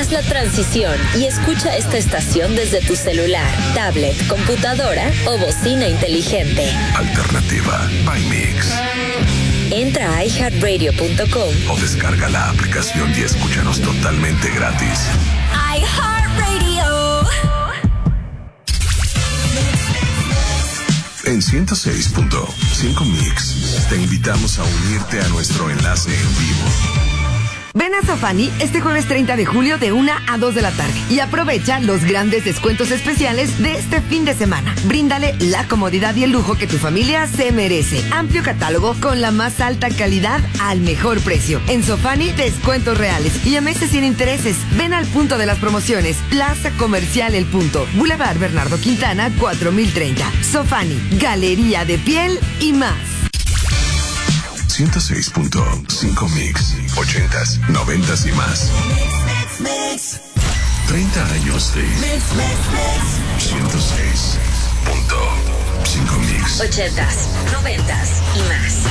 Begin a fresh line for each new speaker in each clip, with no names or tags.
Haz la transición y escucha esta estación desde tu celular, tablet, computadora o bocina inteligente.
Alternativa by Mix.
Entra a iHeartRadio.com
o descarga la aplicación y escúchanos totalmente gratis.
iHeartRadio.
En 106.5 Mix te invitamos a unirte a nuestro enlace en vivo.
Ven a Sofani este jueves 30 de julio de 1 a 2 de la tarde y aprovecha los grandes descuentos especiales de este fin de semana. Bríndale la comodidad y el lujo que tu familia se merece. Amplio catálogo con la más alta calidad al mejor precio. En Sofani, descuentos reales y a meses sin intereses. Ven al punto de las promociones. Plaza Comercial El Punto, Boulevard Bernardo Quintana, 4030. Sofani, galería de piel y más.
106.5 Mix, 80s, 90s y más. 30 años de 106.5 Mix,
80s, 90s y más.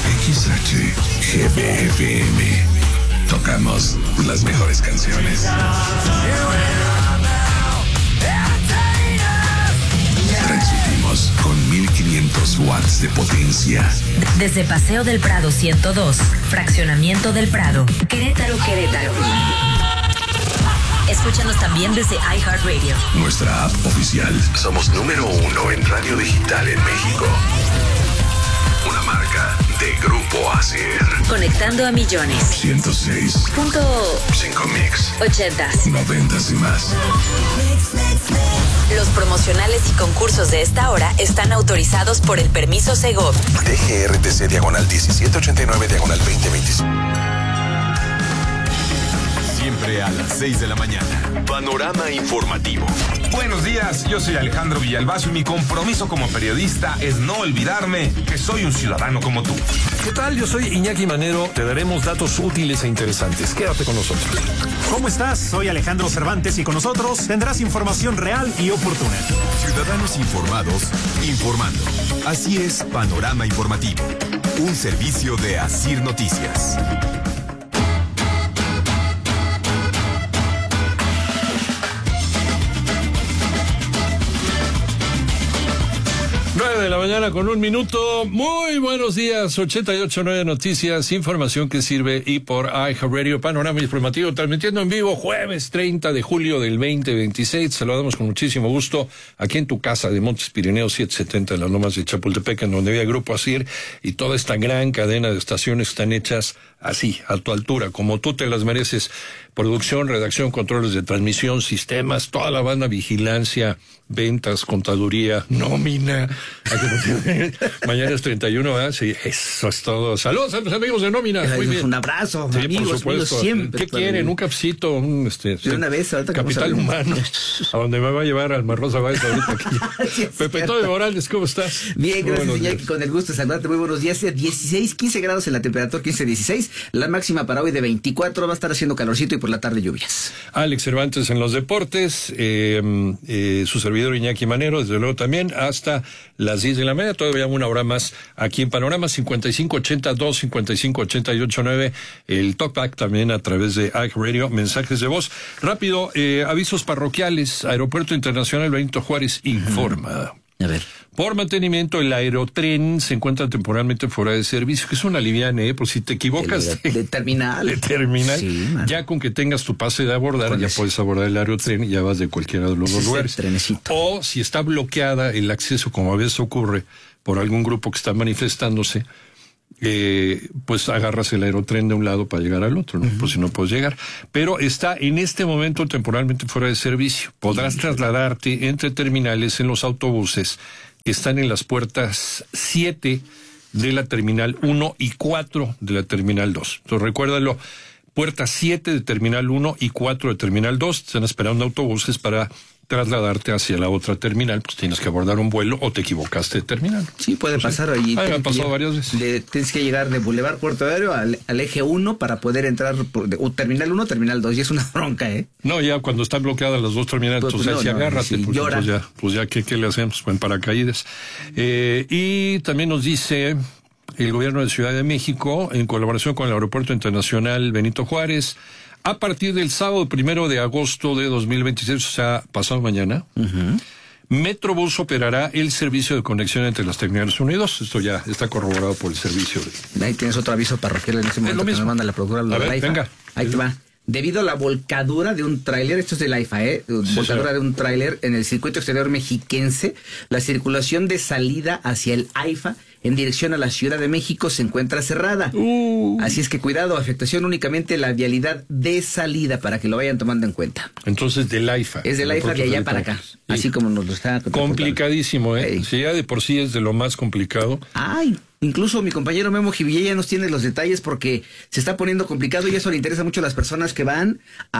XHGBFM. Tocamos las mejores canciones. Transmitimos con 1500 watts de potencia.
Desde Paseo del Prado 102, Fraccionamiento del Prado, Querétaro. Escúchanos también desde iHeartRadio.
Nuestra app oficial. Somos número 1 en radio digital en México. Una marca de Grupo Acer.
Conectando a millones.
106.5 Mix.
80s,
90s y más.
Los promocionales y concursos de esta hora están autorizados por el permiso Segov.
DGRTC /1789/2025.
Siempre a las 6 de la mañana. Panorama informativo.
Buenos días, yo soy Alejandro Villalbazo y mi compromiso como periodista es no olvidarme que soy un ciudadano como tú.
¿Qué tal? Yo soy Iñaki Manero. Te daremos datos útiles e interesantes. Quédate con nosotros.
¿Cómo estás? Soy Alejandro Cervantes y con nosotros tendrás información real y oportuna.
Ciudadanos informados, informando. Así es, Panorama Informativo. Un servicio de Asir Noticias.
9 de la mañana con 1 minuto. Muy buenos días. 88.9 Noticias, información que sirve y por iHeartRadio, Panorama Informativo, transmitiendo en vivo jueves 30 de julio del 2026. Saludamos con muchísimo gusto aquí en tu casa de Montes Pirineos 770 en las Lomas de Chapultepec, en donde había Grupo Asir y toda esta gran cadena de estaciones están hechas así, a tu altura, como tú te las mereces. Producción, redacción, controles de transmisión, sistemas, toda la banda, vigilancia, ventas, contaduría, nómina. Mañana es 31, ¿verdad? Sí, eso es todo. Saludos a los amigos de nómina. Muy bien.
Un abrazo,
sí,
amigos siempre.
¿Qué quieren? Un cafecito,
de una vez, ahorita
capital humano, a donde me va a llevar Alma Rosa Báez ahorita aquí. Sí, Pepe Toño Morales, ¿cómo estás?
Bien, gracias, Iñaki, con el gusto de saludarte. Muy buenos días. 16, 15 grados en la temperatura, 15, 16. La máxima para hoy de 24, va a estar haciendo calorcito y por la tarde lluvias. Alex
Cervantes en los deportes, su servidor Iñaki Manero, desde luego también, hasta las 10 de la mañana, todavía una hora más aquí en Panorama. 5582, 5588.9, el talkback también a través de iHeartRadio, mensajes de voz. Rápido, avisos parroquiales. Aeropuerto Internacional Benito Juárez informa.
A ver.
Por mantenimiento, el aerotren se encuentra temporalmente fuera de servicio, que es una liviana, por si te equivocas.
De terminal.
De terminal.
Sí,
ya con que tengas tu pase de abordar, ya puedes abordar el aerotren y ya vas de cualquiera de los dos lugares. O si está bloqueada el acceso, como a veces ocurre, por algún grupo que está manifestándose, pues agarras el aerotren de un lado para llegar al otro, ¿no? Pues si no puedes llegar. Pero está en este momento temporalmente fuera de servicio. Podrás trasladarte entre terminales en los autobuses que están en las puertas 7 de la Terminal 1 y 4 de la Terminal 2. Entonces recuérdalo, puerta 7 de Terminal 1 y 4 de Terminal 2, están esperando autobuses para trasladarte hacia la otra terminal, pues tienes que abordar un vuelo o te equivocaste de terminal.
Sí, puede pasar ahí.
Me han pasado varias veces.
Tienes que llegar de Boulevard Puerto Aéreo al eje 1 para poder entrar o terminal 1, terminal 2, y es una bronca, ¿eh?
No, ya cuando están bloqueadas las dos terminales, pues si agárrate, sí, pues ya ¿qué le hacemos? Pues en paracaídas. Y también nos dice el gobierno de Ciudad de México, en colaboración con el Aeropuerto Internacional Benito Juárez, A partir del sábado 1 de agosto de 2026, o sea, pasado mañana, Metrobús operará el servicio de conexión entre las terminales unidos. Esto ya está corroborado por el servicio.
Ahí tienes otro aviso parroquial en ese momento que nos manda la productora.
A ver, venga.
Ahí te va. Debido a la volcadura de un tráiler, esto es del AIFA, volcadura de un tráiler en el circuito exterior mexiquense, la circulación de salida hacia el AIFA en dirección a la Ciudad de México se encuentra cerrada. Así es que cuidado, afectación únicamente la vialidad de salida para que lo vayan tomando en cuenta.
Entonces del AIFA.
Es del AIFA de allá para acá, así como nos lo está contando.
Complicadísimo, ¿eh? Sí, ya de por sí es de lo más complicado.
Ay, incluso mi compañero Memo Jivillé ya nos tiene los detalles porque se está poniendo complicado y eso le interesa mucho a las personas que van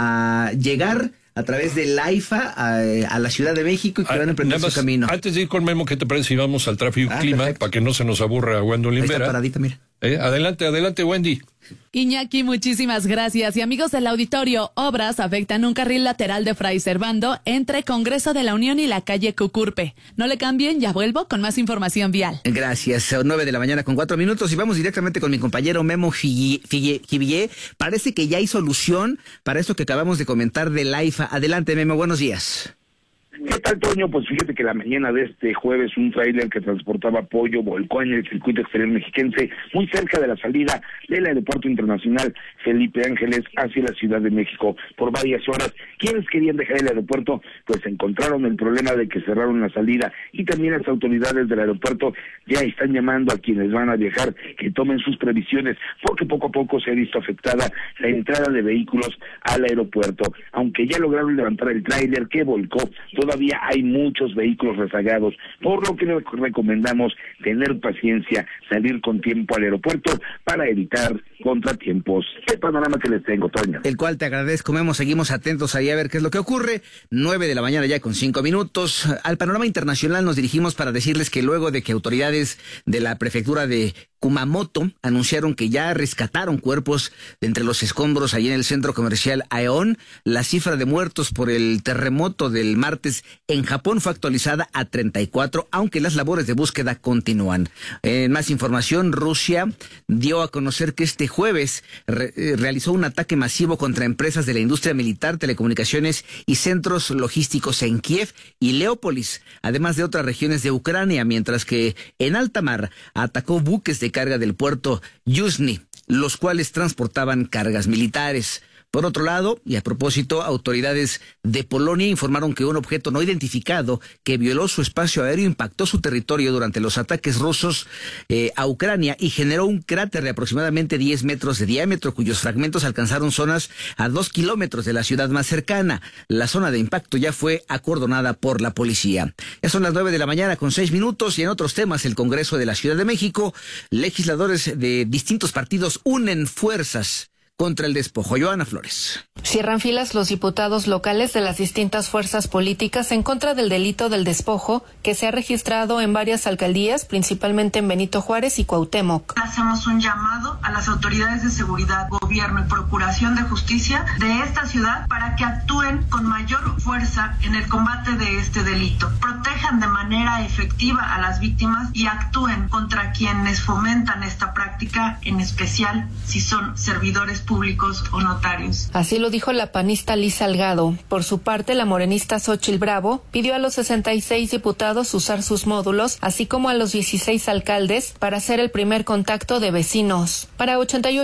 a llegar a través del AIFA a la Ciudad de México y que van a emprender su camino.
Antes de ir con Memo, ¿qué te parece si vamos al tráfico y clima?
Perfecto.
Para que no se nos aburra Gwendolyn Vera.
Está paradita, mira.
Adelante, Wendy.
Iñaki, muchísimas gracias. Y amigos del auditorio, obras afectan un carril lateral de Fray Servando entre Congreso de la Unión y la calle Cucurpe. No le cambien, ya vuelvo con más información vial.
Gracias, 9 de la mañana con 4 minutos y vamos directamente con mi compañero Memo Jivillé. Parece que ya hay solución para esto que acabamos de comentar del AIFA. Adelante, Memo, buenos días.
¿Qué tal, Toño? Pues fíjate que la mañana de este jueves un tráiler que transportaba pollo volcó en el circuito exterior mexiquense muy cerca de la salida del Aeropuerto Internacional Felipe Ángeles hacia la Ciudad de México por varias horas. Quienes querían dejar el aeropuerto pues encontraron el problema de que cerraron la salida y también las autoridades del aeropuerto ya están llamando a quienes van a viajar que tomen sus previsiones porque poco a poco se ha visto afectada la entrada de vehículos al aeropuerto. Aunque ya lograron levantar el tráiler que volcó, todavía hay muchos vehículos rezagados, por lo que les recomendamos tener paciencia, salir con tiempo al aeropuerto para evitar contratiempos. El panorama que les tengo, Toño.
El cual te agradezco, Memo. Seguimos atentos ahí a ver qué es lo que ocurre. 9 de la mañana ya con 5 minutos. Al panorama internacional nos dirigimos para decirles que luego de que autoridades de la prefectura de Kumamoto anunciaron que ya rescataron cuerpos de entre los escombros allí en el centro comercial Aeon, la cifra de muertos por el terremoto del martes en Japón fue actualizada a 34, aunque las labores de búsqueda continúan. En más información, Rusia dio a conocer que este jueves realizó un ataque masivo contra empresas de la industria militar, telecomunicaciones y centros logísticos en Kiev y Leópolis, además de otras regiones de Ucrania, mientras que en alta mar atacó buques de carga del puerto Yuzhny, los cuales transportaban cargas militares. Por otro lado, y a propósito, autoridades de Polonia informaron que un objeto no identificado que violó su espacio aéreo impactó su territorio durante los ataques rusos a Ucrania y generó un cráter de aproximadamente 10 metros de diámetro, cuyos fragmentos alcanzaron zonas a 2 kilómetros de la ciudad más cercana. La zona de impacto ya fue acordonada por la policía. Ya son las 9 de la mañana con 6 minutos y en otros temas, el Congreso de la Ciudad de México, legisladores de distintos partidos unen fuerzas contra el despojo. Joana Flores.
Cierran filas los diputados locales de las distintas fuerzas políticas en contra del delito del despojo que se ha registrado en varias alcaldías, principalmente en Benito Juárez y Cuauhtémoc.
Hacemos un llamado a las autoridades de seguridad, gobierno y procuración de justicia de esta ciudad para que actúen con mayor fuerza en el combate de este delito, protejan de manera efectiva a las víctimas y actúen contra quienes fomentan esta práctica, en especial si son servidores públicos o notarios.
Así lo dijo la panista Liz Salgado. Por su parte, la morenista Xóchitl Bravo pidió a los 66 diputados usar sus módulos, así como a los 16 alcaldes, para hacer el primer contacto de vecinos. Para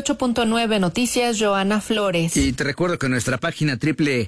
88.9 Noticias, Joana Flores.
Y te recuerdo que en nuestra página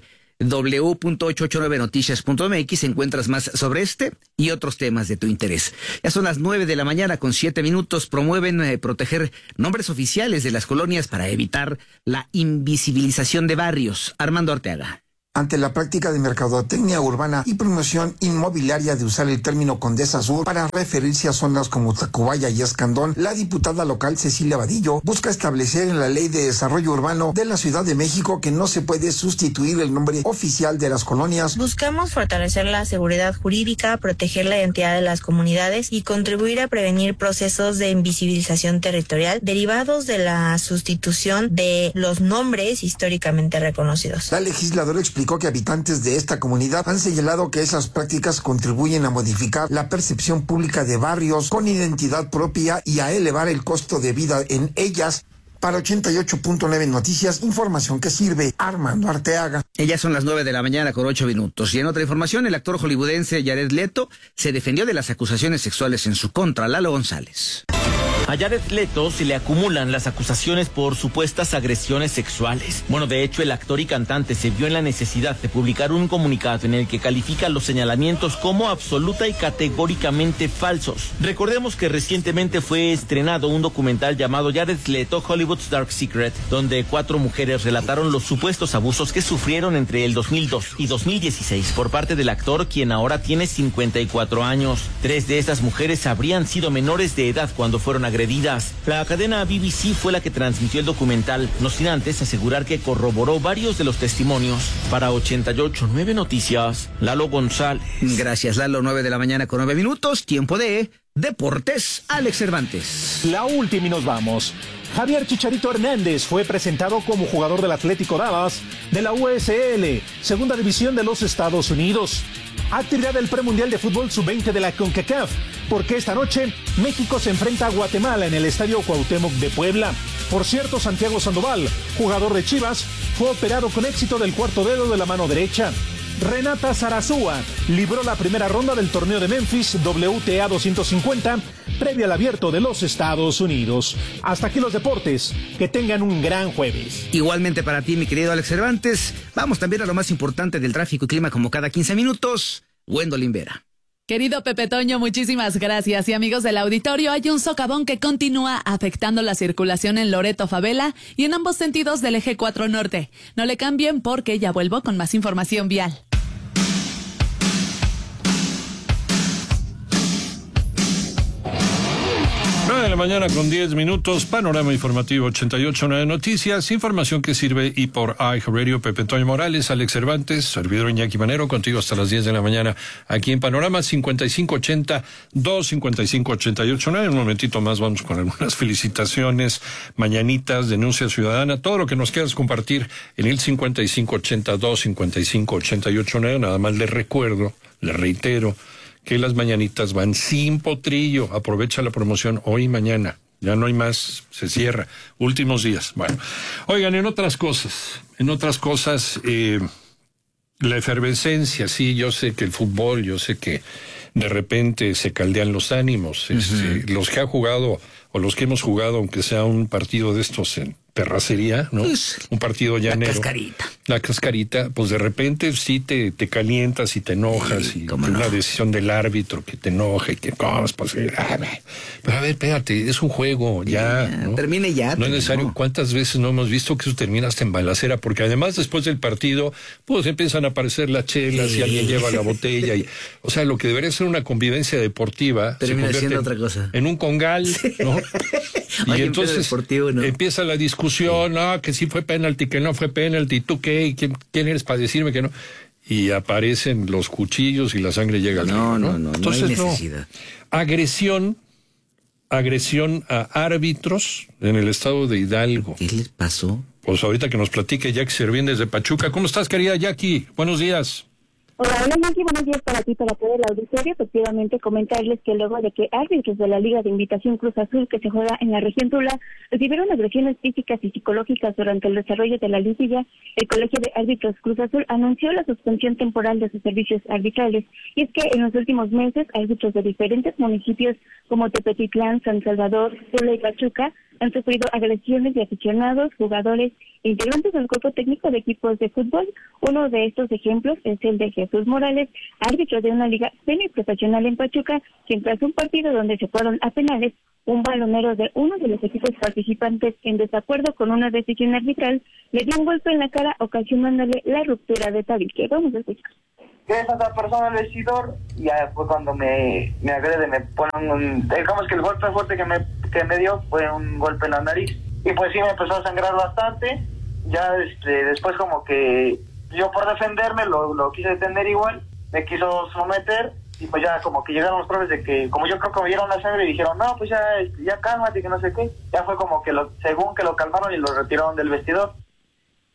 www.889noticias.mx encuentras más sobre este y otros temas de tu interés. Ya son las 9 de la mañana con 7 minutos. Promueven proteger nombres oficiales de las colonias para evitar la invisibilización de barrios. Armando Arteaga.
Ante la práctica de mercadotecnia urbana y promoción inmobiliaria de usar el término Condesa Sur para referirse a zonas como Tacubaya y Escandón, la diputada local Cecilia Vadillo busca establecer en la Ley de Desarrollo Urbano de la Ciudad de México que no se puede sustituir el nombre oficial de las colonias.
Buscamos fortalecer la seguridad jurídica, proteger la identidad de las comunidades y contribuir a prevenir procesos de invisibilización territorial derivados de la sustitución de los nombres históricamente reconocidos.
La legisladora explicó que habitantes de esta comunidad han señalado que esas prácticas contribuyen a modificar la percepción pública de barrios con identidad propia y a elevar el costo de vida en ellas. Para 88.9 Noticias, información que sirve. Armando Arteaga.
Ellas son las 9:08 a.m. Y en otra información, el actor hollywoodense Jared Leto se defendió de las acusaciones sexuales en su contra. Lalo González.
A Jared Leto se le acumulan las acusaciones por supuestas agresiones sexuales. Bueno, de hecho, el actor y cantante se vio en la necesidad de publicar un comunicado en el que califica los señalamientos como absoluta y categóricamente falsos. Recordemos que recientemente fue estrenado un documental llamado Jared Leto, Hollywood's Dark Secret, donde 4 mujeres relataron los supuestos abusos que sufrieron entre el 2002 y 2016 por parte del actor, quien ahora tiene 54 años. 3 de estas mujeres habrían sido menores de edad cuando fueron agredidas. La cadena BBC fue la que transmitió el documental, no sin antes asegurar que corroboró varios de los testimonios. Para 88.9 Noticias, Lalo González.
Gracias, Lalo. 9:09 a.m. Tiempo de Deportes. Alex Cervantes.
La última y nos vamos. Javier Chicharito Hernández fue presentado como jugador del Atlético Dallas de la USL, segunda división de los Estados Unidos. Actividad del premundial de fútbol sub-20 de la CONCACAF, porque esta noche México se enfrenta a Guatemala en el Estadio Cuauhtémoc de Puebla. Por cierto, Santiago Sandoval, jugador de Chivas, fue operado con éxito del cuarto dedo de la mano derecha. Renata Zarazúa libró la primera ronda del torneo de Memphis WTA 250 previo al Abierto de los Estados Unidos. Hasta aquí los deportes. Que tengan un gran jueves.
Igualmente para ti, mi querido Alex Cervantes. Vamos también a lo más importante del tráfico y clima como cada 15 minutos. Gwendolyn Vera.
Querido Pepe Toño, muchísimas gracias. Y amigos del auditorio, hay un socavón que continúa afectando la circulación en Loreto Favela y en ambos sentidos del eje 4 Norte. No le cambien porque ya vuelvo con más información vial.
9:10 a.m, panorama informativo 88.9 Noticias, información que sirve y por iHeartRadio. Pepe Toño Morales, Alex Cervantes, servidor Iñaki Manero, contigo hasta las 10 de la mañana aquí en Panorama 5580-255-88.9. En un momentito más vamos con algunas felicitaciones, mañanitas, denuncia ciudadana, todo lo que nos quieras compartir en el 5580-255-88.9. Nada más les recuerdo, les reitero, que las mañanitas van sin potrillo. Aprovecha la promoción hoy y mañana. Ya no hay más, se cierra. Últimos días. Bueno, oigan, en otras cosas, la efervescencia, sí, yo sé que el fútbol, yo sé que de repente se caldean los ánimos. Los que ha jugado, o los que hemos jugado, aunque sea un partido de estos en terracería, ¿no? Un partido llanero. La cascarita, pues de repente sí te calientas y te enojas, sí, y una decisión del árbitro que te enoja y que ¿cómo es posible? Pero a ver, espérate, es un juego, ya, ¿no?
Termine ya.
No es necesario. ¿Cuántas veces no hemos visto que eso termina hasta en balacera? Porque además después del partido, pues empiezan a aparecer las chelas y alguien lleva la botella y, o sea, lo que debería ser una convivencia deportiva
termina siendo otra cosa.
En un congal, ¿no? Y entonces
¿no?
Empieza la discusión, que sí fue penalti, que no fue penalti, ¿tú qué? ¿Quién eres para decirme que no? Y aparecen los cuchillos y la sangre llega al río, ¿no? Entonces,
no hay necesidad.
Agresión a árbitros en el estado de Hidalgo.
¿Qué les pasó?
Pues ahorita que nos platique Jackie Servín desde Pachuca. ¿Cómo estás, querida Jackie? Buenos días.
Hola, Jackie, buenos días para ti, para todo el auditorio. Efectivamente, comentarles que luego de que árbitros de la Liga de Invitación Cruz Azul, que se juega en la región Tula, recibieron agresiones físicas y psicológicas durante el desarrollo de la liguilla, el Colegio de Árbitros Cruz Azul anunció la suspensión temporal de sus servicios arbitrales. Y es que en los últimos meses, árbitros de diferentes municipios como Tepetitlán, San Salvador, Tula y Pachuca han sufrido agresiones de aficionados, jugadores e integrantes del cuerpo técnico de equipos de fútbol. Uno de estos ejemplos es el de Jesús Morales, árbitro de una liga semiprofesional en Pachuca, quien tras un partido donde se fueron a penales, un balonero de uno de los equipos participantes, en desacuerdo con una decisión arbitral, le dio un golpe en la cara, ocasionándole la ruptura de tabique. Vamos a escuchar.
Que es otra persona el vestidor, y ya fue cuando me agrede, me ponen digamos que el golpe fuerte que me dio fue un golpe en la nariz, y pues sí me empezó a sangrar bastante. Ya después como que yo por defenderme lo quise detener igual, me quiso someter, y pues ya como que llegaron los profes de que, como yo creo que me vieron la sangre y dijeron, no, pues ya cálmate, que no sé qué. Ya fue como que según que lo calmaron y lo retiraron del vestidor.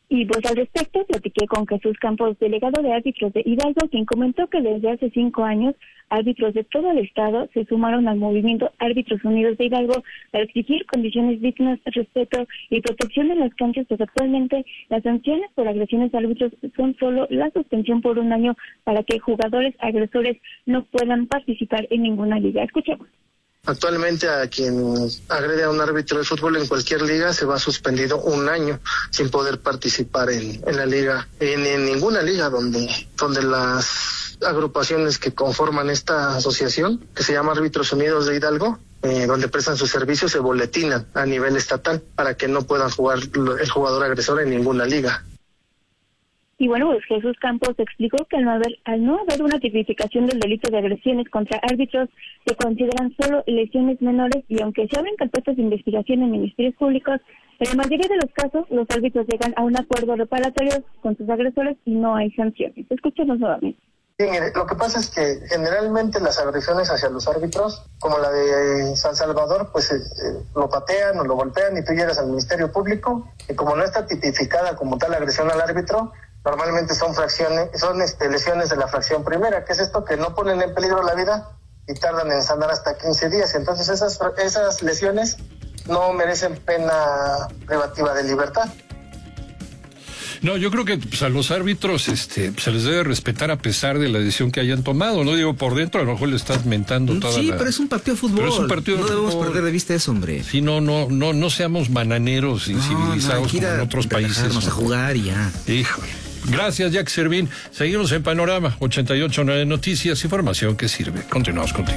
Y pues al respecto platiqué con Jesús Campos, delegado de árbitros de Hidalgo, quien comentó que desde hace 5 años árbitros de todo el estado se sumaron al movimiento Árbitros Unidos de Hidalgo para exigir condiciones dignas, respeto y protección en las canchas, pues actualmente las sanciones por agresiones a árbitros son solo la suspensión por 1 año para que jugadores agresores no puedan participar en ninguna liga. Escuchemos.
Actualmente a quien agrede a un árbitro de fútbol en cualquier liga se va suspendido 1 año sin poder participar en la liga, en ninguna liga donde las agrupaciones que conforman esta asociación, que se llama Árbitros Unidos de Hidalgo, donde prestan sus servicios, se boletinan a nivel estatal para que no puedan jugar el jugador agresor en ninguna liga.
Y bueno, pues Jesús Campos explicó que al no haber una tipificación del delito de agresiones contra árbitros, se consideran solo lesiones menores y aunque se abren carpetas de investigación en ministerios públicos, en la mayoría de los casos los árbitros llegan a un acuerdo reparatorio con sus agresores y no hay sanciones. Escúchenos nuevamente.
Sí, mire, lo que pasa es que generalmente las agresiones hacia los árbitros, como la de San Salvador, pues lo patean o lo golpean y tú llegas al Ministerio Público y como no está tipificada como tal agresión al árbitro, normalmente son lesiones de la fracción primera, que es esto que no ponen en peligro la vida y tardan en sanar hasta 15 días. Entonces esas lesiones no merecen pena privativa de libertad.
No, yo creo que pues, a los árbitros se les debe respetar a pesar de la decisión que hayan tomado. No digo por dentro, a lo mejor le estás mentando toda
Sí, pero es un partido de fútbol.
Pero es un partido
no
de
debemos
fútbol.
perder de vista eso, hombre.
Sí, no seamos bananeros incivilizados como en otros países.
Vamos a jugar y ya.
Híjole. Gracias, Jack Servín. Seguimos en Panorama 88.9 Noticias, información que sirve. Continuamos contigo.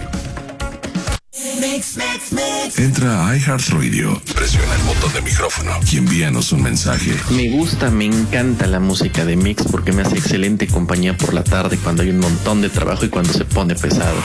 Entra a iHeartRadio, presiona el botón de micrófono y envíanos un mensaje.
Me encanta la música de Mix porque me hace excelente compañía por la tarde cuando hay un montón de trabajo y cuando se pone pesado.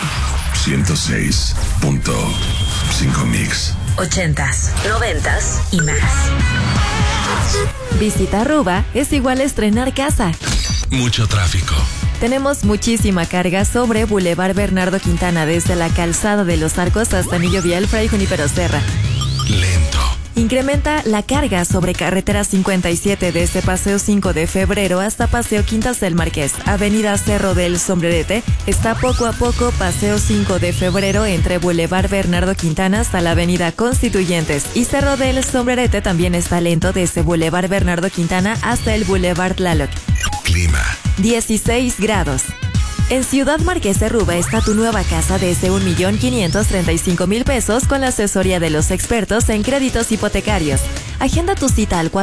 106.5 Mix.
80s, 90s y más.
Visita Aruba es igual a estrenar casa.
Mucho tráfico.
Tenemos muchísima carga sobre Boulevard Bernardo Quintana, desde la Calzada de los Arcos hasta Anillo Vial Fray Junípero Serra.
Lento.
Incrementa la carga sobre carretera 57 desde Paseo 5 de Febrero hasta Paseo Quintas del Marqués. Avenida Cerro del Sombrerete está poco a poco Paseo 5 de Febrero entre Boulevard Bernardo Quintana hasta la Avenida Constituyentes. Y Cerro del Sombrerete también está lento desde Boulevard Bernardo Quintana hasta el Boulevard Tlaloc.
Clima.
16 grados. En Ciudad Marqués de Ruba está tu nueva casa desde 1,535,000 pesos con la asesoría de los expertos en créditos hipotecarios. Agenda tu cita al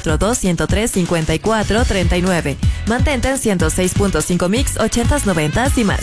442-103-5439. Mantente en 106.5 Mix, 80s, 90s y más.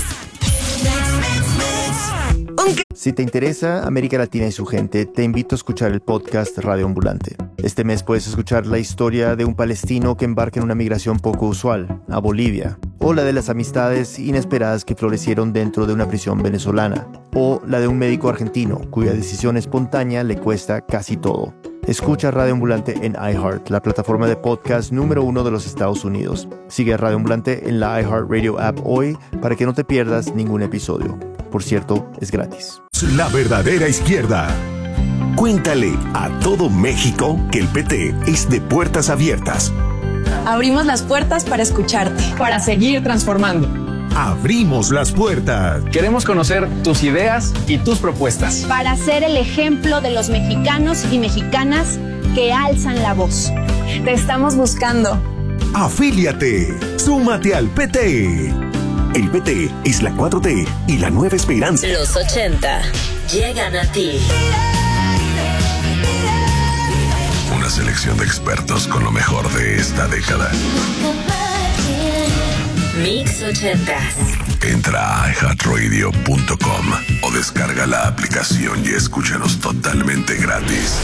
Si te interesa América Latina y su gente, te invito a escuchar el podcast Radio Ambulante. Este mes puedes escuchar la historia de un palestino que embarca en una migración poco usual, a Bolivia, o la de las amistades inesperadas que florecieron dentro de una prisión venezolana, o la de un médico argentino cuya decisión espontánea le cuesta casi todo. Escucha Radio Ambulante en iHeart, la plataforma de podcast número 1 de los Estados Unidos. Sigue a Radio Ambulante en la iHeartRadio app hoy para que no te pierdas ningún episodio. Por cierto, es gratis.
La verdadera izquierda. Cuéntale a todo México que el PT es de puertas abiertas.
Abrimos las puertas para escucharte, para seguir transformando.
Abrimos las puertas.
Queremos conocer tus ideas y tus propuestas.
Para ser el ejemplo de los mexicanos y mexicanas que alzan la voz. Te estamos buscando.
Afíliate. Súmate al PT. El PT es la 4T y la nueva esperanza.
Los 80 llegan a ti.
Una selección de expertos con lo mejor de esta década.
Mix 80.
Entra a iHeartRadio.com o descarga la aplicación y escúchanos totalmente gratis.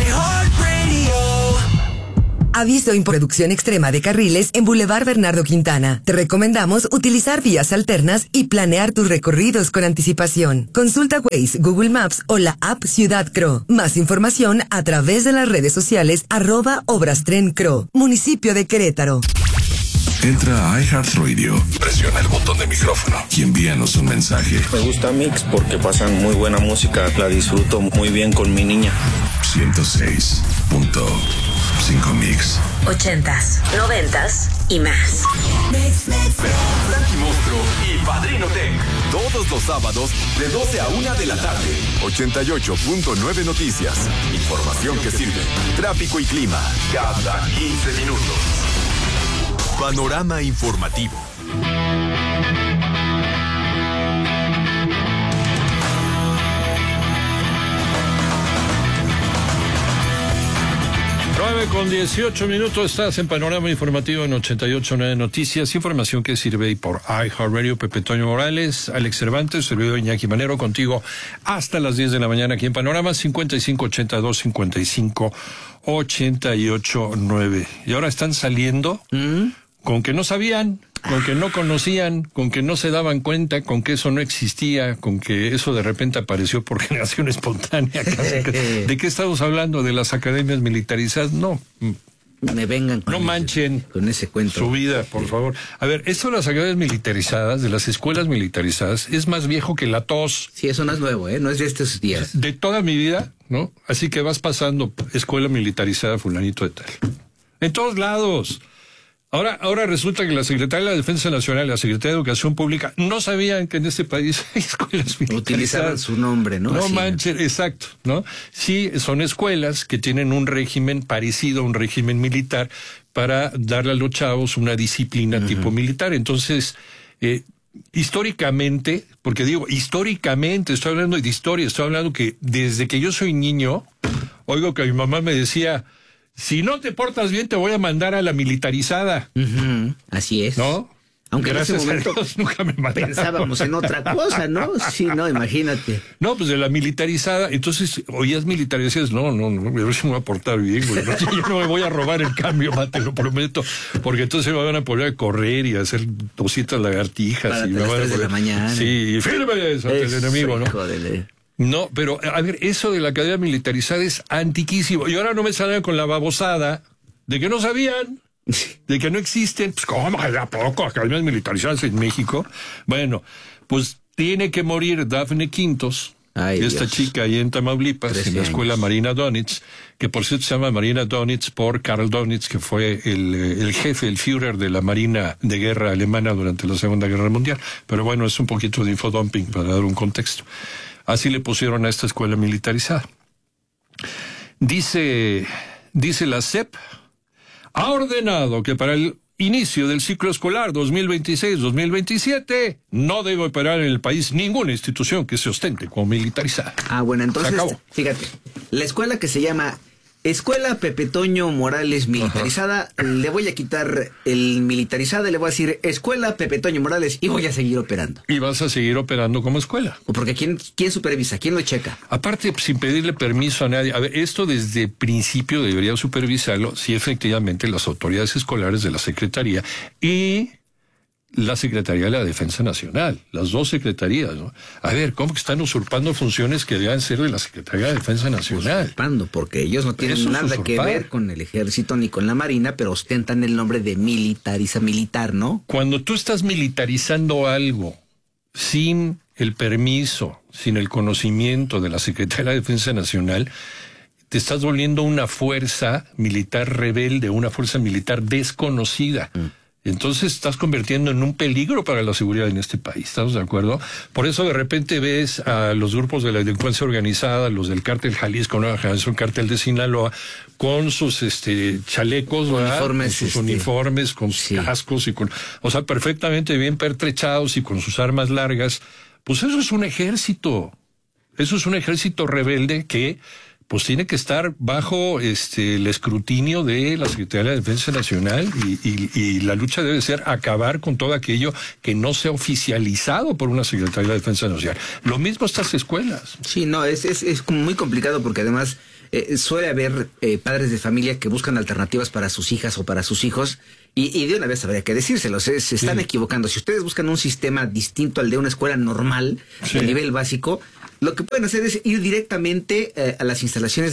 Aviso: improducción extrema de carriles en Boulevard Bernardo Quintana. Te recomendamos utilizar vías alternas y planear tus recorridos con anticipación. Consulta Waze, Google Maps o la app Ciudad Cro. Más información a través de las redes sociales @ObrasTrenCro. Municipio de Querétaro.
Entra a iHeartRadio, presiona el botón de micrófono y envíanos un mensaje.
Me gusta Mix porque pasan muy buena música, la disfruto muy bien con mi niña.
106.5 100.5 Mix.
80s, 90s y más.
Frankie Monstruo y Padrino Tech. Todos los sábados de 12 a 1 de la tarde. 88.9 Noticias. Información que sirve. Tráfico y clima. Cada 15 minutos. Panorama informativo.
Con 18 minutos estás en Panorama Informativo en 88.9 Noticias, información que sirve y por iHeartRadio. Pepe Toño Morales, Alex Cervantes, servidor Iñaki Manero, contigo hasta las 10 de la mañana aquí en Panorama 5582-5588-9. Y ahora están saliendo con que no sabían, con que no conocían, con que no se daban cuenta, con que eso no existía, con que eso de repente apareció por generación espontánea. ¿De qué estamos hablando? ¿De las academias militarizadas? No.
Me vengan con
no manchen
con ese cuento.
Su vida, por favor. A ver, esto de las academias militarizadas, de las escuelas militarizadas, es más viejo que la tos.
Sí, eso no es nuevo, no es de estos días.
De toda mi vida, ¿no? Así que vas pasando escuela militarizada fulanito de tal. En todos lados. Ahora resulta que la Secretaría de la Defensa Nacional y la Secretaría de Educación Pública no sabían que en este país hay escuelas militarizadas.
Utilizaban su nombre, ¿no?
No manchen, exacto, ¿no? Sí, son escuelas que tienen un régimen parecido a un régimen militar para darle a los chavos una disciplina tipo militar. Entonces, históricamente, porque digo, históricamente, estoy hablando de historia, estoy hablando que desde que yo soy niño, oigo que mi mamá me decía, si no te portas bien, te voy a mandar a la militarizada.
Así es.
¿No?
Aunque
gracias
en ese momento
a Dios, nunca me mandaron.
Pensábamos en otra cosa, ¿no? Sí, no, imagínate.
No, pues de la militarizada. Entonces, oías militar y decías, no, a ver si me voy a portar bien, güey. No, yo no me voy a robar el cambio, te lo prometo. Porque entonces me van a poner a correr y a hacer 200 lagartijas.
Para
y
las 3 de la mañana.
Sí, fírmele eso ante el enemigo, ¿no?
Jodele.
No, pero a ver, eso de la academia militarizada es antiquísimo. Y ahora no me salen con la babosada de que no sabían, de que no existen. Pues, ¿cómo? ¿A poco academias militarizadas en México? Bueno, pues tiene que morir Dafne Quintos, esta chica ahí en Tamaulipas, en la escuela Marina Donitz, que por cierto se llama Marina Donitz por Karl Donitz, que fue el jefe, el Führer de la Marina de Guerra alemana durante la Segunda Guerra Mundial. Pero bueno, es un poquito de infodumping para dar un contexto. Así le pusieron a esta escuela militarizada. Dice la SEP, ha ordenado que para el inicio del ciclo escolar 2026-2027 no debe operar en el país ninguna institución que se ostente como militarizada.
Bueno, entonces, fíjate, la escuela que se llama Escuela Pepe Toño Morales Militarizada, le voy a quitar el militarizada, le voy a decir Escuela Pepe Toño Morales y voy a seguir operando.
Y vas a seguir operando como escuela.
Porque ¿quién supervisa? ¿Quién lo checa?
Aparte, sin pedirle permiso a nadie. A ver, esto desde principio debería supervisarlo, si efectivamente las autoridades escolares de la Secretaría y la Secretaría de la Defensa Nacional, las dos secretarías, ¿no? A ver, ¿cómo que están usurpando funciones que deben ser de la Secretaría de Defensa Nacional?
Usurpando, porque ellos no tienen nada que ver con el ejército ni con la marina, pero ostentan el nombre de militar, ¿no?
Cuando tú estás militarizando algo sin el permiso, sin el conocimiento de la Secretaría de la Defensa Nacional, te estás volviendo una fuerza militar rebelde, una fuerza militar desconocida. Entonces estás convirtiendo en un peligro para la seguridad en este país, ¿estamos de acuerdo? Por eso de repente ves a los grupos de la delincuencia organizada, los del cártel Jalisco, Nueva Generación, cártel de Sinaloa, con sus chalecos, uniformes, con sus uniformes, con sus cascos, o sea, perfectamente bien pertrechados y con sus armas largas. Pues eso es un ejército rebelde que pues tiene que estar bajo el escrutinio de la Secretaría de la Defensa Nacional y la lucha debe ser acabar con todo aquello que no sea oficializado por una Secretaría de la Defensa Nacional. Lo mismo estas escuelas.
Sí, no, es como muy complicado porque además suele haber padres de familia que buscan alternativas para sus hijas o para sus hijos y de una vez habría que decírselos, se están equivocando. Si ustedes buscan un sistema distinto al de una escuela normal, de nivel básico, Lo que pueden hacer es ir directamente a las instalaciones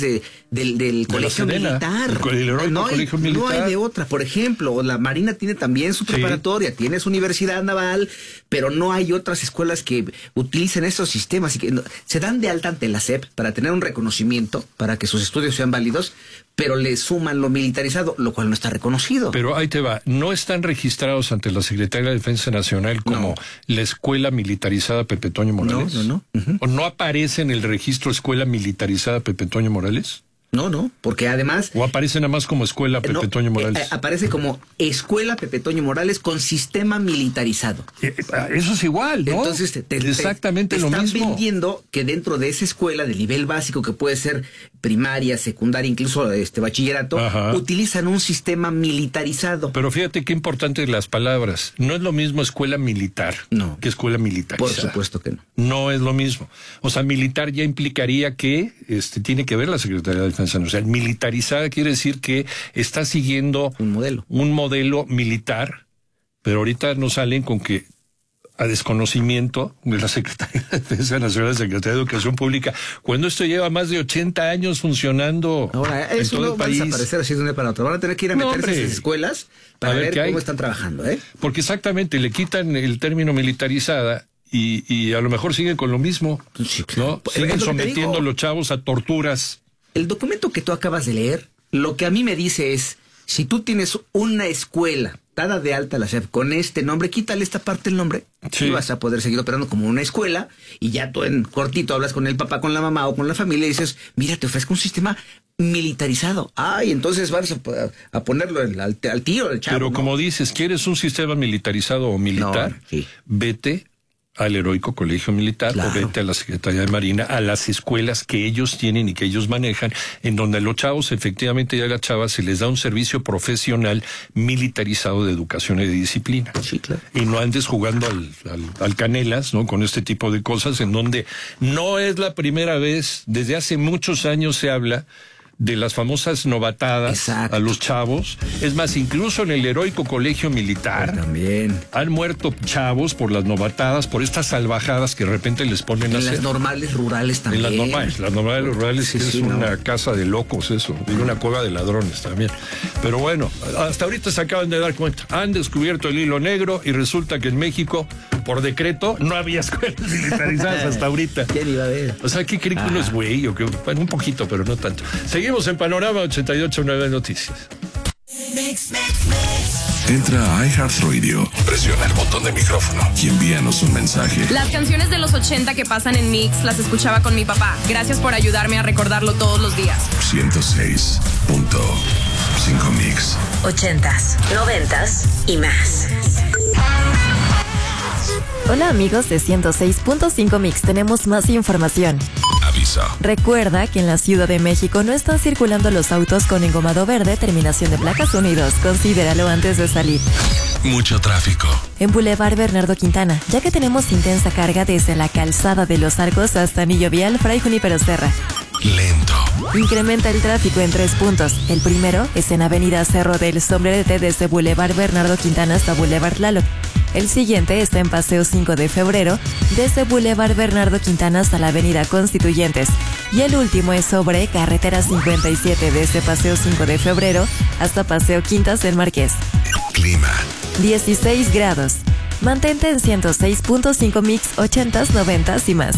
del colegio militar.
No hay
de otra. Por ejemplo, la Marina tiene también su preparatoria, tiene su universidad naval, pero no hay otras escuelas que utilicen estos sistemas y que se dan de alta ante la SEP para tener un reconocimiento, para que sus estudios sean válidos, pero le suman lo militarizado, lo cual no está reconocido.
Pero ahí te va, no están registrados ante la Secretaría de Defensa Nacional como la Escuela Militarizada Pepe Toño Morales.
No.
¿O no aparece en el registro Escuela Militarizada Pepe Toño Morales?
No, porque además...
¿O aparece nada más como Escuela Pepe Toño Morales?
Aparece como Escuela Pepe Toño Morales con sistema militarizado.
Eso es igual, ¿no?
Entonces,
exactamente lo mismo.
Están vendiendo que dentro de esa escuela de nivel básico, que puede ser primaria, secundaria, incluso bachillerato, utilizan un sistema militarizado.
Pero fíjate qué importante las palabras. No es lo mismo escuela militar que escuela militarizada.
Por supuesto que no.
No es lo mismo. O sea, militar ya implicaría que tiene que ver la Secretaría de Defensa Nacional. Militarizada quiere decir que está siguiendo un modelo militar, pero ahorita nos salen con que a desconocimiento de la Secretaría de Defensa Nacional, la Secretaría de Educación Pública, cuando esto lleva más de 80 años funcionando en todo el país.
Va a desaparecer así de un día para otro. Van a tener que ir a meterse a esas escuelas para ver cómo están trabajando,
Porque exactamente, le quitan el término militarizada y a lo mejor siguen con lo mismo, ¿no? Siguen sometiendo a los chavos a torturas.
El documento que tú acabas de leer, lo que a mí me dice es, si tú tienes una escuela dada de alta la SEP con este nombre, quítale esta parte del nombre y vas a poder seguir operando como una escuela, y ya tú en cortito hablas con el papá, con la mamá o con la familia y dices, mira, te ofrezco un sistema militarizado. Y entonces vas a ponerlo al tiro del chavo.
Pero como dices, ¿quieres un sistema militarizado o militar? Vete al Heroico Colegio Militar o vete a la Secretaría de Marina, a las escuelas que ellos tienen y que ellos manejan, en donde a los chavos efectivamente y a las chavas se les da un servicio profesional militarizado de educación y de disciplina.
Sí, claro.
Y no andes jugando al canelas, ¿no? Con este tipo de cosas, en donde no es la primera vez, desde hace muchos años se habla de las famosas novatadas a los chavos. Es más, incluso en el Heroico Colegio Militar
también
han muerto chavos por las novatadas, por estas salvajadas que de repente les ponen a hacer.
En las normales rurales también.
En las normales rurales es una casa de locos eso, y una cueva de ladrones también. Pero bueno, hasta ahorita se acaban de dar cuenta. Han descubierto el hilo negro y resulta que en México, por decreto, no había escuelas militarizadas hasta ahorita.
¿Quién iba a ver?
O sea, ¿qué creen que uno es güey? Bueno, un poquito, pero no tanto. Seguimos en Panorama 88.9 Noticias.
Entra a iHeartRadio, presiona el botón de micrófono y envíanos un mensaje.
Las canciones de los 80 que pasan en Mix las escuchaba con mi papá. Gracias por ayudarme a recordarlo todos los días.
106.5 Mix.
80s, 90s y más.
Hola amigos de 106.5 Mix, tenemos más información.
Aviso.
Recuerda que en la Ciudad de México no están circulando los autos con engomado verde, terminación de placas unidos. Considéralo antes de salir.
Mucho tráfico.
En Boulevard Bernardo Quintana, ya que tenemos intensa carga desde la calzada de Los Arcos hasta Anillo Vial, Fray Junípero Serra.
Lento.
Incrementa el tráfico en 3 puntos. El primero es en Avenida Cerro del Sombrerete desde Boulevard Bernardo Quintana hasta Boulevard Tlaloc. El siguiente está en Paseo 5 de Febrero, desde Boulevard Bernardo Quintana hasta la Avenida Constituyentes. Y el último es sobre Carretera 57, desde Paseo 5 de Febrero hasta Paseo Quintas del Marqués.
Clima.
16 grados. Mantente en 106.5 Mix, 80s, 90s y más.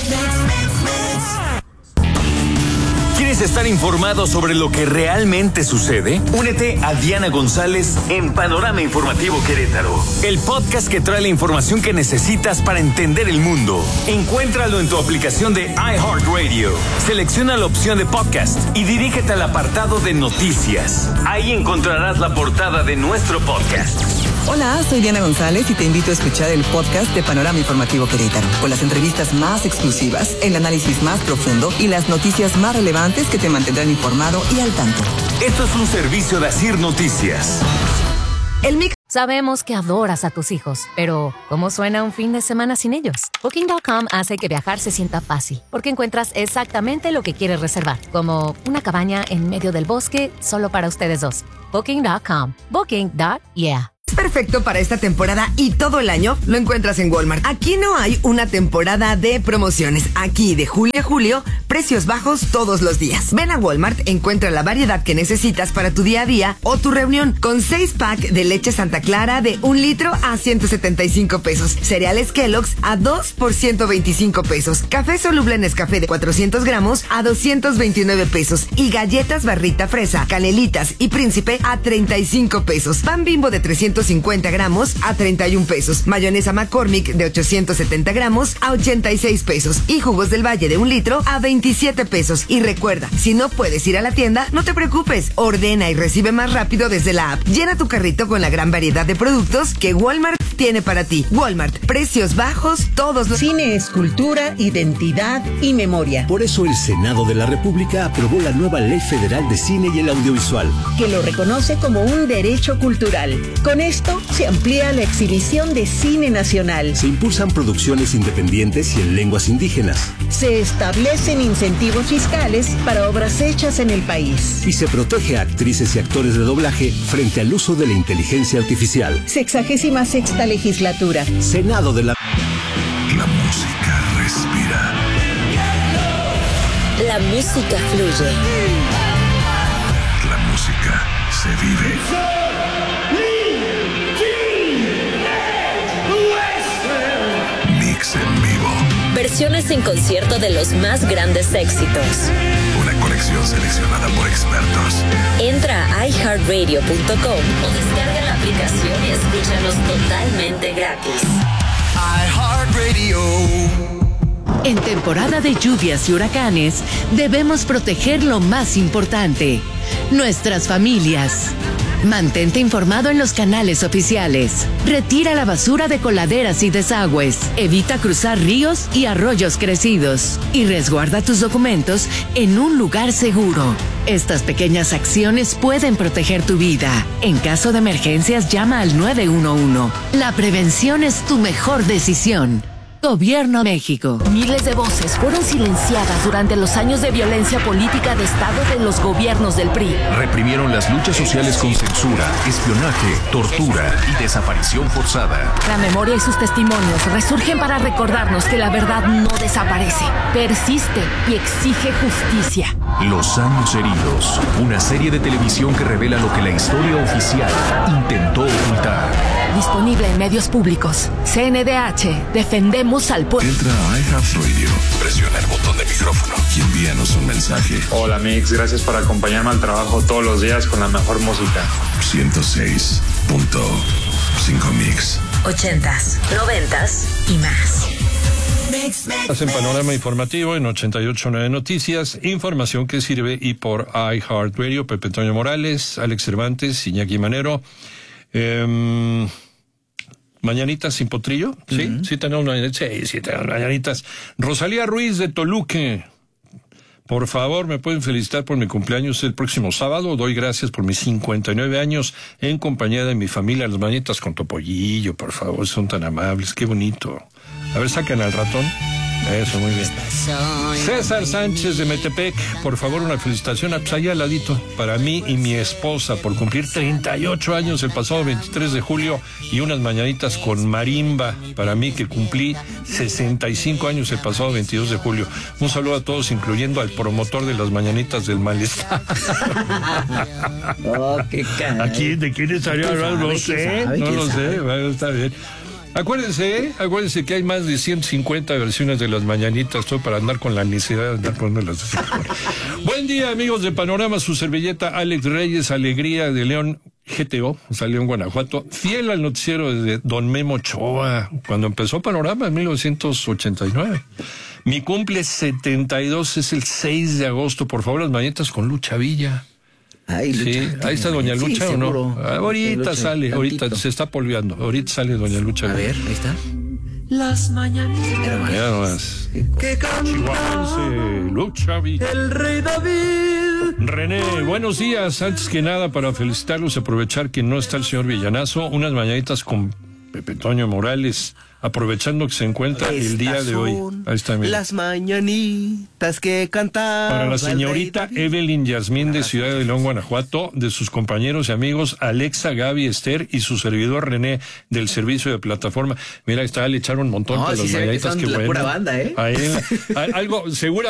¿Quieres estar informado sobre lo que realmente sucede? Únete a Diana González en Panorama Informativo Querétaro, el podcast que trae la información que necesitas para entender el mundo. Encuéntralo en tu aplicación de iHeartRadio. Selecciona la opción de podcast y dirígete al apartado de noticias. Ahí encontrarás la portada de nuestro podcast.
Hola, soy Diana González y te invito a escuchar el podcast de Panorama Informativo Querétaro, con las entrevistas más exclusivas, el análisis más profundo y las noticias más relevantes que te mantendrán informado y al tanto.
Esto es un servicio de Asir Noticias.
Sabemos que adoras a tus hijos, pero ¿cómo suena un fin de semana sin ellos? Booking.com hace que viajar se sienta fácil, porque encuentras exactamente lo que quieres reservar, como una cabaña en medio del bosque solo para ustedes dos. Booking.com. Booking.yeah.
Es perfecto para esta temporada y todo el año lo encuentras en Walmart. Aquí no hay una temporada de promociones. Aquí de julio a julio, precios bajos todos los días. Ven a Walmart, encuentra la variedad que necesitas para tu día a día o tu reunión. Con 6 pack de leche Santa Clara de 1 litro a 175 pesos. Cereales Kellogg's a 2 por 125 pesos. Café soluble Nescafé de 400 gramos a 229 pesos. Y galletas Barrita Fresa, Canelitas y Príncipe a 35 pesos. Pan Bimbo de 350 gramos a 31 pesos. Mayonesa McCormick de 870 gramos a 86 pesos. Y jugos del Valle de 1 litro a 27 pesos. Y recuerda, si no puedes ir a la tienda, no te preocupes. Ordena y recibe más rápido desde la app. Llena tu carrito con la gran variedad de productos que Walmart tiene para ti. Walmart, precios bajos todos los...
Cine es cultura, identidad y memoria.
Por eso el Senado de la República aprobó la nueva Ley Federal de Cine y el Audiovisual,
que lo reconoce como un derecho cultural. Con esto se amplía la exhibición de cine nacional.
Se impulsan producciones independientes y en lenguas indígenas.
Se establecen incentivos fiscales para obras hechas en el país.
Y se protege a actrices y actores de doblaje frente al uso de la inteligencia artificial.
66ª legislatura.
Senado de la...
La música respira.
La música fluye.
La música se vive. Mix en vivo.
Versiones en concierto de los más grandes éxitos.
Una colección seleccionada por expertos.
Entra a iHeartRadio.com o descarga la aplicación y escúchanos totalmente gratis.
iHeartRadio. En temporada de lluvias y huracanes, debemos proteger lo más importante, nuestras familias. Mantente informado en los canales oficiales. Retira la basura de coladeras y desagües. Evita cruzar ríos y arroyos crecidos. Y resguarda tus documentos en un lugar seguro. Estas pequeñas acciones pueden proteger tu vida. En caso de emergencias, llama al 911. La prevención es tu mejor decisión. Gobierno de México.
Miles de voces fueron silenciadas durante los años de violencia política de Estado de los gobiernos del PRI.
Reprimieron las luchas sociales con censura, espionaje, tortura y desaparición forzada.
La memoria y sus testimonios resurgen para recordarnos que la verdad no desaparece, persiste y exige justicia.
Los años heridos. Una serie de televisión que revela lo que la historia oficial intentó ocultar.
Disponible en medios públicos. CNDH. Defendemos al pueblo.
Entra a iHeartRadio. Presiona el botón de micrófono y envíanos un mensaje.
Hola Mix, gracias por acompañarme al trabajo todos los días con la mejor música.
106.5 Mix.
80s, 90s y más.
Estás en Panorama Informativo en 88.9 Noticias, información que sirve y por iHeartRadio, Pepe Toño Morales, Alex Cervantes, Iñaki Manero. Mañanitas sin potrillo, ¿sí? Sí tenemos mañanitas, sí tenemos mañanitas. Rosalía Ruiz de Toluque. Por favor, me pueden felicitar por mi cumpleaños el próximo sábado. Doy gracias por mis 59 años en compañía de mi familia. Las mañanitas con topollillo, por favor, son tan amables, qué bonito. A ver, saquen al ratón. Eso, muy bien. César Sánchez de Metepec, por favor, una felicitación ahí al ladito para mí y mi esposa por cumplir 38 años el pasado 23 de julio y unas mañanitas con marimba para mí que cumplí 65 años el pasado 22 de julio. Un saludo a todos, incluyendo al promotor de las mañanitas del malestar.
Oh, qué cara.
Aquí, ¿de quién estaría hablando? No sé, no lo sé, bueno, está bien. Acuérdense que hay más de 150 versiones de las mañanitas, todo para andar con la necesidad de andar poniéndolas. Buen día, amigos de Panorama, su servilleta Alex Reyes, Alegría de León GTO, salió en Guanajuato, fiel al noticiero de Don Memo Ochoa, cuando empezó Panorama en 1989. Mi cumple 72 es el 6 de agosto, por favor, las mañanitas con Lucha Villa.
Ay, Lucha,
sí, ahí está Doña Lucha, sí, ¿o no? Ahorita Lucha, sale, tantito. Ahorita se está polveando. Ahorita sale Doña Lucha.
A ver, ahí está.
Las mañanitas.
Ya nomás.
Que canta
Lucha Villa.
El rey David.
René, buenos días. Antes que nada, para felicitarlos, aprovechar que no está el señor Villanazo, unas mañanitas con Pepe Toño Morales, aprovechando que se encuentra el día de hoy. Ahí está, mira.
Las mañanitas que cantaba.
Para la señorita Evelyn Yasmín de Ciudad de León, Guanajuato, de sus compañeros y amigos Alexa, Gaby, Esther y su servidor René del servicio de plataforma. Mira, le echaron un montón de las mañanitas que
la pura banda,
a él. Algo, segura